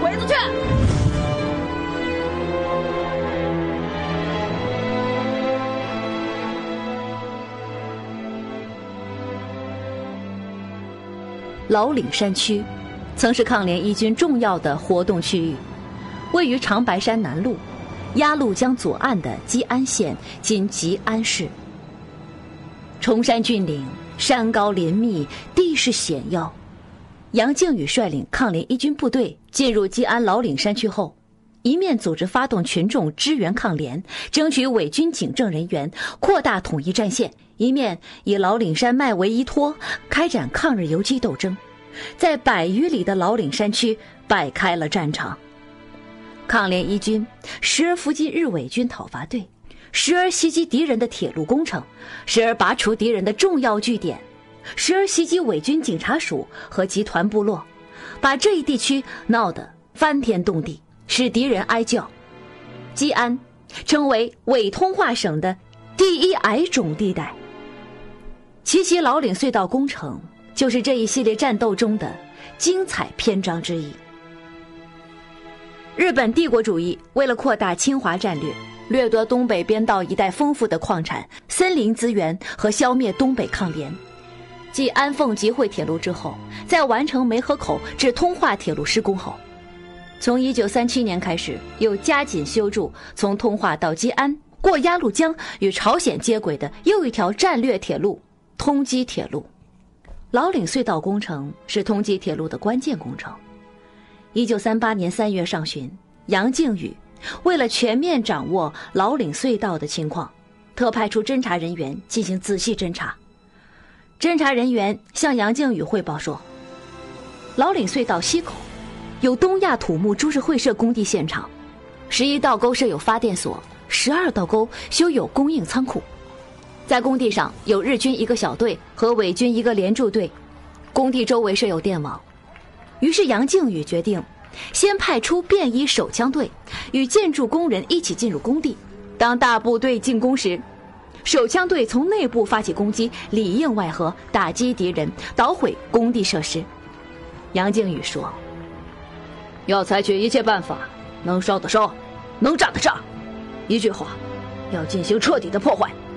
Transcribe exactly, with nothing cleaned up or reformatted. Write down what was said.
鬼子去！ 老岭山区曾是抗联一军重要的活动区域，位于长白山南麓、鸭绿江左岸的吉安县今吉安市。崇山峻岭，山高林密，地势险要。杨靖宇率领抗联一军部队进入吉安老岭山区后，一面组织发动群众支援抗联，争取伪军警政人员，扩大统一战线，一面以老岭山脉为依托，开展抗日游击斗争，在百余里的老岭山区摆开了战场。抗联一军时而伏击日伪军讨伐队，时而袭击敌人的铁路工程，时而拔除敌人的重要据点，时而袭击伪军警察署和集团部落，把这一地区闹得翻天动地，使敌人哀叫。吉安成为伪通化省的第一矮种地带。奇袭老岭隧道工程就是这一系列战斗中的精彩篇章之一。日本帝国主义为了扩大侵华战略，掠夺东北边道一带丰富的矿产、森林资源和消灭东北抗联。继安凤集会铁路之后，在完成梅河口至通化铁路施工后，从一九三七年开始，又加紧修筑从通化到吉安过鸭绿江与朝鲜接轨的又一条战略铁路——通缉铁路。老岭隧道工程是通缉铁路的关键工程。一九三八年三月上旬，杨靖宇为了全面掌握老岭隧道的情况，特派出侦查人员进行仔细侦查。侦查人员向杨靖宇汇报说，老岭隧道西口有东亚土木株式会社工地现场，十一道沟设有发电所，十二道沟修有供应仓库。在工地上有日军一个小队和伪军一个连驻队，工地周围设有电网。于是杨靖宇决定先派出便衣手枪队与建筑工人一起进入工地，当大部队进攻时，手枪队从内部发起攻击，里应外合，打击敌人，捣毁工地设施。杨靖宇说，要采取一切办法，能烧的烧，能炸的炸，一句话，要进行彻底的破坏。